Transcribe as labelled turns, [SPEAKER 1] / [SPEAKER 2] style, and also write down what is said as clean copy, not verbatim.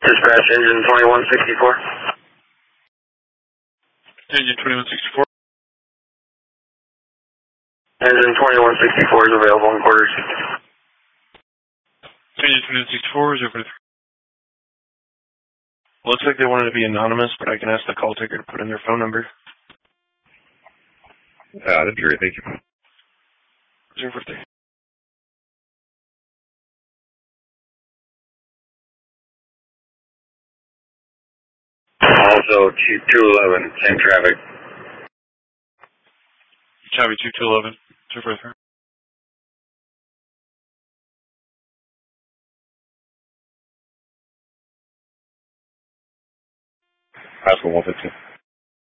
[SPEAKER 1] Dispatch engine 2164.
[SPEAKER 2] Engine 2164.
[SPEAKER 1] Engine 2164 is available in quarters.
[SPEAKER 2] Engine 2164 is over. Looks like they wanted to be anonymous, but I can ask the call taker to put in their phone number.
[SPEAKER 3] That'd be great, thank you.
[SPEAKER 2] 050.
[SPEAKER 1] Also 211, same traffic.
[SPEAKER 2] Chavy 2211. 053.
[SPEAKER 3] Oscar 115.